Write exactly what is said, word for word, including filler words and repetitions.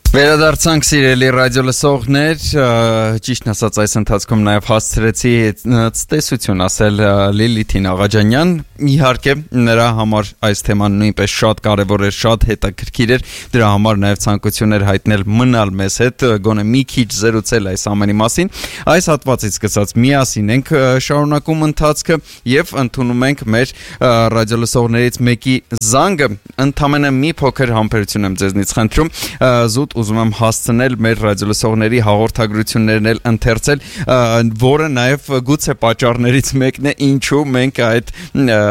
Վերադարձանք սիրելի ռադիոլսողներ, ճիշտն ասած այս ընթացքում նաև հասցրեցի ցտեսություն ասել Լիլիթին Աղաջանյան, իհարկե նրա համար այս թեման նույնպես շատ կարևոր էր, շատ հետաքրքիր էր, դրա համար նաև ցանկություն էր հայտնել մնալ մեզ հետ, գոնե մի քիչ զրուցել այս ամենի մասին։ Այս հատվածից սկսած միասին ենք շարունակում ընթացքը եւ ընդունում ենք մեր ռադիոլսողներից մեկի զանգը, ընդամենը մի փոքր համբերություն եմ ձեզնից խնդրում, զուտ ուզում եմ հասցնել մեր ռադիոլսողների հաղորդագրություններն էլ ընթերցել, որը նաև գուցե պատճառներից մեկն է, ինչու մենք այդ